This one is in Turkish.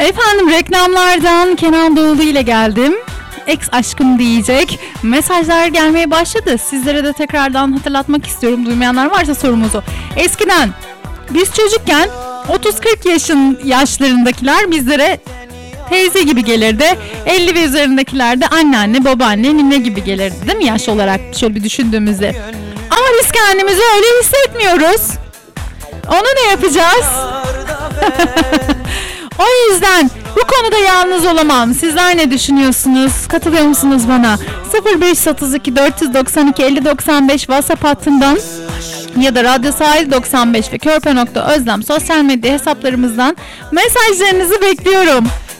Efendim reklamlardan Kenan Doğulu ile geldim. Ex aşkım diyecek. Mesajlar gelmeye başladı. Sizlere de tekrardan hatırlatmak istiyorum. Duymayanlar varsa sorumuzu. Eskiden biz çocukken 30-40 yaşlarındakiler bizlere teyze gibi gelirdi. 50 ve üzerindekiler de anneanne, babaanne, nine gibi gelirdi değil mi yaş olarak şöyle bir düşündüğümüzde. Ama biz kendimizi öyle hissetmiyoruz. Onu ne yapacağız? O yüzden bu konuda yalnız olamam. Sizler ne düşünüyorsunuz? Katılıyor musunuz bana? 0532 492 50 95 WhatsApp hattından ya da Radyo Sahil 95 ve Körpe.Özlem sosyal medya hesaplarımızdan mesajlarınızı bekliyorum.